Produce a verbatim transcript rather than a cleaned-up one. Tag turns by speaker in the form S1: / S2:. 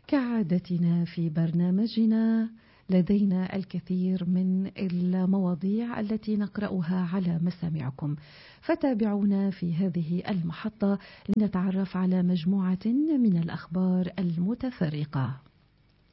S1: كعادتنا في برنامجنا لدينا الكثير من المواضيع التي نقرأها على مسامعكم، فتابعونا في هذه المحطة لنتعرف على مجموعة من الأخبار المتفرقة.